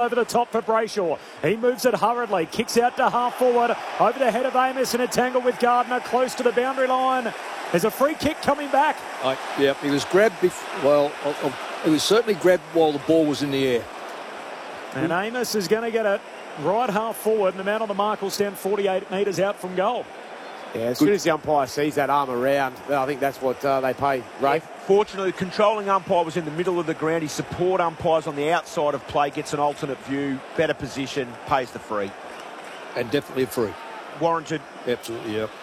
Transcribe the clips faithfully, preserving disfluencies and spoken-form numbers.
over the top for Brayshaw. He moves it hurriedly, kicks out to half forward, over the head of Amos in a tangle with Gardner, close to the boundary line. There's a free kick coming back. I, yeah, he was grabbed, bef- well, uh, uh, he was certainly grabbed while the ball was in the air. And Amos is going to get it right half forward, and the man on the mark will stand forty-eight metres out from goal. Yeah, as Good. soon as the umpire sees that arm around, I think that's what uh, they pay, Ray. Yeah, fortunately, the controlling umpire was in the middle of the ground. His support umpires on the outside of play gets an alternate view, better position, pays the free. And definitely a free. Warranted. Absolutely, yeah.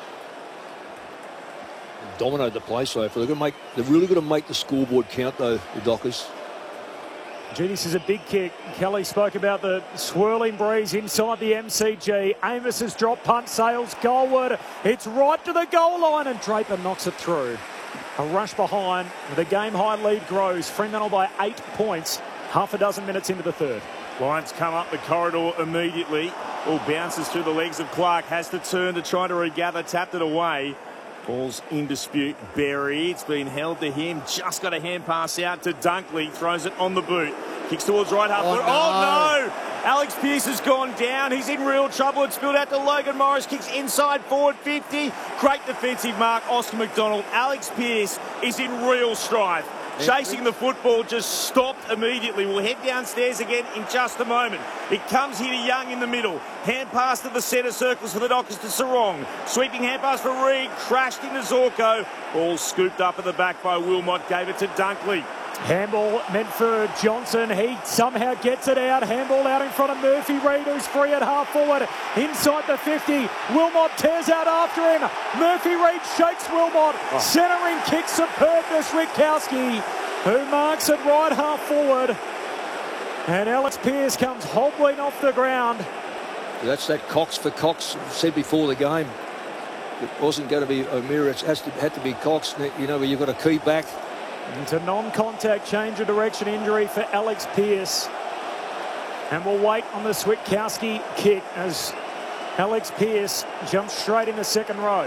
Dominated the play so far. They're going to make. They're really going to make the scoreboard count, though, the Dockers. Gee, this is a big kick. Kelly spoke about the swirling breeze inside the M C G. Amos's drop punt sails goalward. It's right to the goal line, and Draper knocks it through. A rush behind. The game-high lead grows. Fremantle by eight points. Half a dozen minutes into the third. Lions come up the corridor immediately. Ball bounces through the legs of Clark. Has to turn to try to regather. Tapped it away. Ball's in dispute. Berry, it's been held to him. Just got a hand pass out to Dunkley. Throws it on the boot. Kicks towards right half. Oh, no. oh no! Alex Pearce has gone down. He's in real trouble. It's spilled out to Logan Morris. Kicks inside forward fifty. Great defensive mark. Oscar McDonald. Alex Pearce is in real strife. Chasing the football, just stopped immediately. We'll head downstairs again in just a moment. It comes here to Young in the middle. Hand pass to the centre circles for the Dockers to Sarong. Sweeping hand pass for Reid. Crashed into Zorko. Ball scooped up at the back by Wilmot. Gave it to Dunkley. Handball meant for Johnson. He somehow gets it out. Handball out in front of Murphy Reid, who's free at half forward. Inside the fifty. Wilmot tears out after him. Murphy Reid shakes Wilmot. Oh. Centering kick superb to Switkowski, who marks it right half forward. And Alex Pearce comes hobbling off the ground. That's that Cox for Cox said before the game. It wasn't going to be O'Meara. It has to, had to be Cox. You know, where you've got a key back. It's a non-contact change of direction injury for Alex Pearce. And we'll wait on the Switkowski kick as Alex Pearce jumps straight in the second row.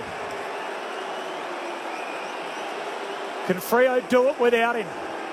Can Freo do it without him?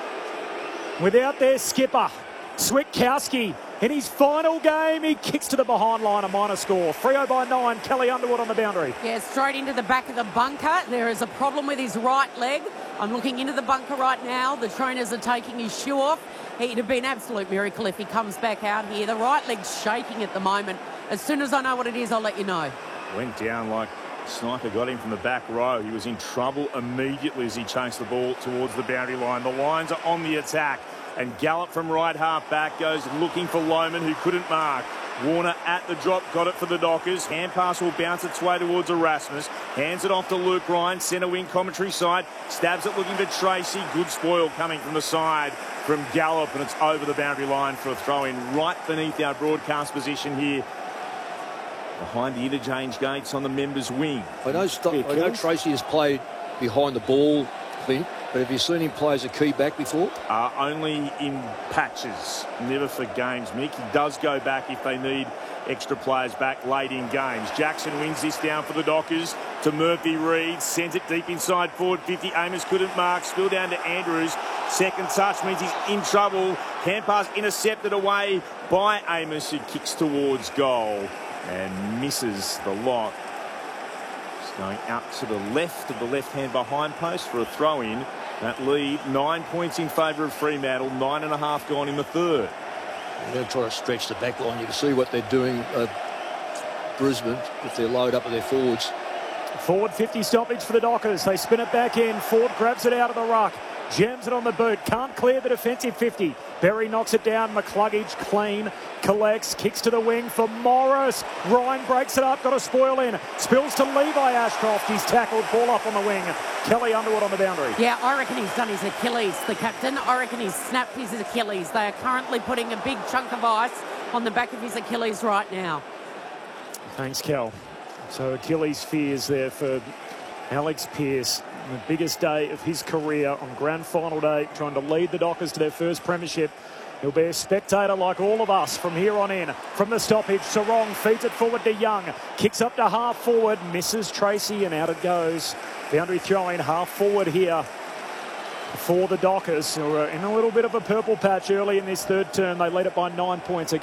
Without their skipper, Switkowski. In his final game, he kicks to the behind line, a minor score. Freo by nine, Kelly Underwood on the boundary. Yeah, straight into the back of the bunker. There is a problem with his right leg. I'm looking into the bunker right now. The trainers are taking his shoe off. It'd have been an absolute miracle if he comes back out here. The right leg's shaking at the moment. As soon as I know what it is, I'll let you know. Went down like Sniper got him from the back row. He was in trouble immediately as he chased the ball towards the boundary line. The Lions are on the attack. And Gallup from right half back goes looking for Lohman, who couldn't mark. Warner at the drop, got it for the Dockers. Hand pass will bounce its way towards Erasmus. Hands it off to Luke Ryan, centre wing commentary side. Stabs it looking for Tracy. Good spoil coming from the side from Gallup, and it's over the boundary line for a throw-in right beneath our broadcast position here. Behind the interchange gates on the members' wing. I know, St- I know Tracy has played behind the ball, Clint, but have you seen him play as a key back before? Uh, only in patches, never for games, Mick. He does go back if they need extra players back late in games. Jackson wins this down for the Dockers to Murphy Reid. Sent it deep inside forward fifty. Amos couldn't mark. Spill down to Andrews. Second touch means he's in trouble. Hand pass intercepted away by Amos, who kicks towards goal and misses the lot. Just going out to the left of the left-hand behind post for a throw-in. That lead, nine points in favour of Fremantle, nine and a half gone in the third. They're going to try to stretch the back line. You can see what they're doing at Brisbane if they're load up with their forwards. Forward fifty stoppage for the Dockers. They spin it back in. Ford grabs it out of the ruck. Jams it on the boot. Can't clear the defensive fifty. Berry knocks it down. McCluggage clean. Collects. Kicks to the wing for Morris. Ryan breaks it up. Got a spoil in. Spills to Levi Ashcroft. He's tackled. Ball up on the wing. Kelly Underwood on the boundary. Yeah, I reckon he's done his Achilles, the captain. I reckon he's snapped his Achilles. They are currently putting a big chunk of ice on the back of his Achilles right now. Thanks, Kel. So Achilles fears there for Alex Pearce. The biggest day of his career on grand final day, trying to lead the Dockers to their first premiership. He'll be a spectator like all of us from here on in. From the stoppage, Sarong feeds it forward to Young. Kicks up to half forward, misses Tracy, and out it goes. Boundary throw-in half forward here for the Dockers, who are in a little bit of a purple patch early in this third term. They lead it by nine points.